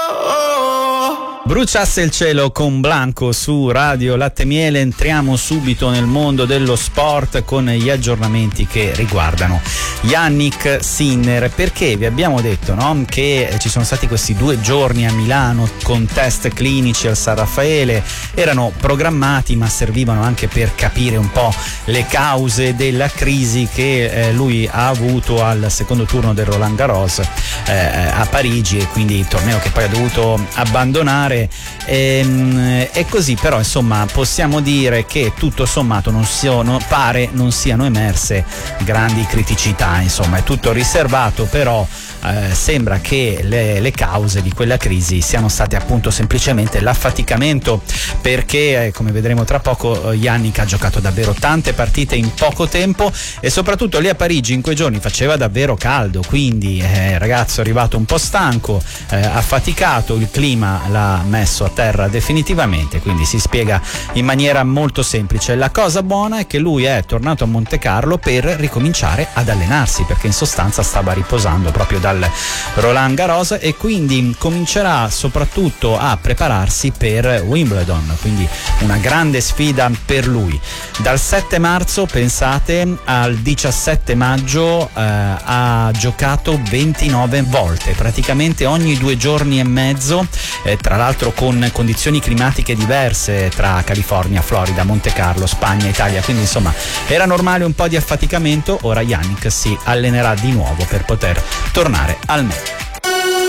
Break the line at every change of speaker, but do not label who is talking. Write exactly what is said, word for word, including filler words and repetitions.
Bruciasse il cielo con Blanco su Radio Latte Miele. Entriamo subito nel mondo dello sport con gli aggiornamenti che riguardano Jannik Sinner, perché vi abbiamo detto, no, che ci sono stati questi due giorni a Milano con test clinici al San Raffaele. Erano programmati, ma servivano anche per capire un po' le cause della crisi che eh, lui ha avuto al secondo turno del Roland Garros eh, a Parigi, e quindi il torneo che poi ha dovuto abbandonare. E, e così, però, insomma, possiamo dire che tutto sommato non siano, pare non siano emerse grandi criticità. Insomma, è tutto riservato, però eh, sembra che le, le cause di quella crisi siano state appunto semplicemente l'affaticamento, perché eh, come vedremo tra poco, Jannik ha giocato davvero tante partite in poco tempo, e soprattutto lì a Parigi in quei giorni faceva davvero caldo, quindi eh, il ragazzo è arrivato un po' stanco, eh, affaticato, il clima l'ha messo a terra definitivamente, quindi si spiega in maniera molto semplice. La cosa buona è che lui è tornato a Monte Carlo per ricominciare ad allenarsi, perché in sostanza stava riposando proprio dal Roland Garros, e quindi comincerà soprattutto a prepararsi per Wimbledon, quindi una grande sfida per lui. Dal sette marzo, pensate, al diciassette maggio eh, ha giocato ventinove volte, praticamente ogni due giorni e mezzo, eh, tra l'altro con condizioni climatiche diverse tra California, Florida, Monte Carlo, Spagna, Italia, quindi insomma era normale un po' di affaticamento. Ora Jannik si allenerà di nuovo per poter tornare al meglio.